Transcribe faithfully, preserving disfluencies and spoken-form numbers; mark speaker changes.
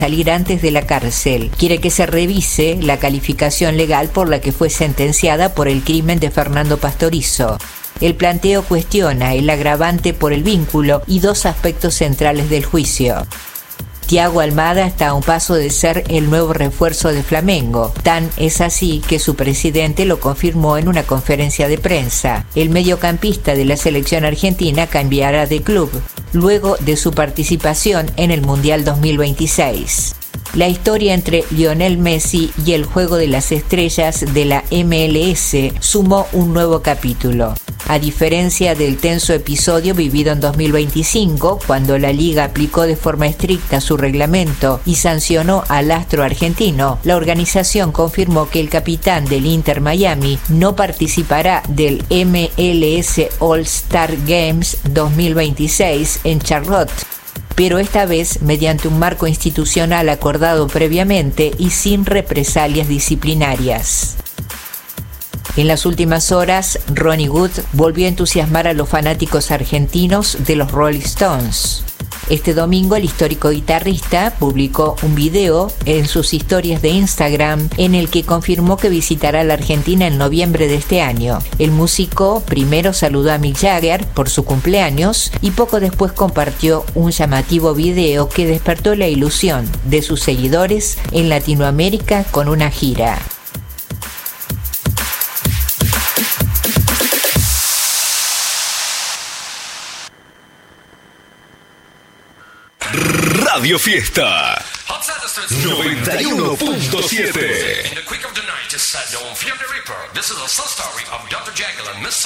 Speaker 1: salir antes de la cárcel. Quiere que se revise la calificación legal por la que fue sentenciada por el crimen de Fernando Pastorizo. El planteo cuestiona el agravante por el vínculo y dos aspectos centrales del juicio. Thiago Almada está a un paso de ser el nuevo refuerzo de Flamengo. Tan es así que su presidente lo confirmó en una conferencia de prensa. El mediocampista de la selección argentina cambiará de club luego de su participación en el Mundial dos mil veintiséis. La historia entre Lionel Messi y el juego de las estrellas de la M L S sumó un nuevo capítulo. A diferencia del tenso episodio vivido en dos mil veinticinco, cuando la liga aplicó de forma estricta su reglamento y sancionó al astro argentino, la organización confirmó que el capitán del Inter Miami no participará del M L S All-Star Games dos mil veintiséis en Charlotte, pero esta vez mediante un marco institucional acordado previamente y sin represalias disciplinarias. En las últimas horas, Ronnie Wood volvió a entusiasmar a los fanáticos argentinos de los Rolling Stones. Este domingo, el histórico guitarrista publicó un video en sus historias de Instagram en el que confirmó que visitará la Argentina en noviembre de este año. El músico primero saludó a Mick Jagger por su cumpleaños y poco después compartió un llamativo video que despertó la ilusión de sus seguidores en Latinoamérica con una gira.
Speaker 2: Radio Fiesta noventa y uno punto siete.